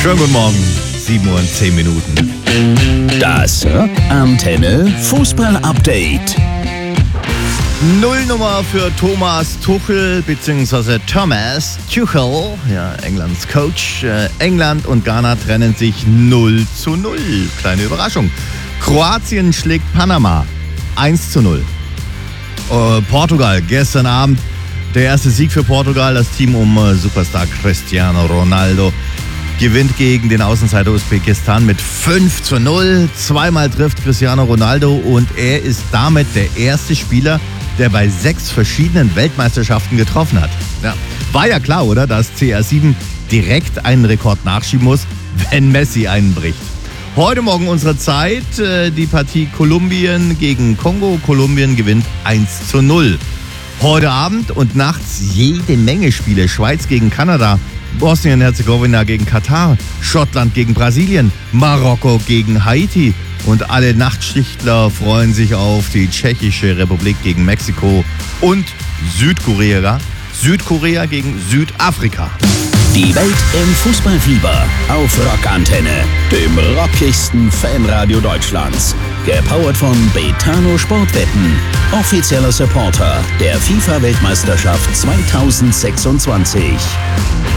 Schönen guten Morgen, 7:10 Uhr. Das Rockantenne Fußball-Update. Nullnummer für Thomas Tuchel bzw. Thomas Tuchel, ja, Englands Coach. England und Ghana trennen sich 0:0. Kleine Überraschung. Kroatien schlägt Panama 1:0. Portugal gestern Abend der erste Sieg für Portugal. Das Team um Superstar Cristiano Ronaldo gewinnt gegen den Außenseiter Usbekistan mit 5:0. Zweimal trifft Cristiano Ronaldo und er ist damit der erste Spieler, der bei 6 verschiedenen Weltmeisterschaften getroffen hat. Ja, war ja klar, oder? Dass CR7 direkt einen Rekord nachschieben muss, wenn Messi einen bricht. Heute Morgen unsere Zeit, die Partie Kolumbien gegen Kongo. Kolumbien gewinnt 1:0. Heute Abend und nachts jede Menge Spiele. Schweiz gegen Kanada, Bosnien-Herzegowina gegen Katar, Schottland gegen Brasilien, Marokko gegen Haiti. Und alle Nachtschichtler freuen sich auf die Tschechische Republik gegen Mexiko und Südkorea gegen Südafrika. Die Welt im Fußballfieber auf Rockantenne, dem rockigsten Fanradio Deutschlands. Gepowert von Betano Sportwetten, offizieller Supporter der FIFA-Weltmeisterschaft 2026.